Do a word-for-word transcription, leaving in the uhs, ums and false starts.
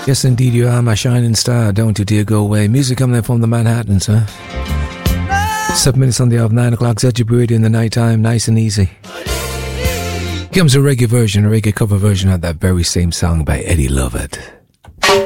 Yes, indeed, you are my shining star. Don't you dare go away. Music coming in from the Manhattans, huh? Seven minutes on the hour of nine o'clock. Zedgy Radio in the night time, nice and easy. Here comes a reggae version, a reggae cover version of that very same song by Eddie Lovett.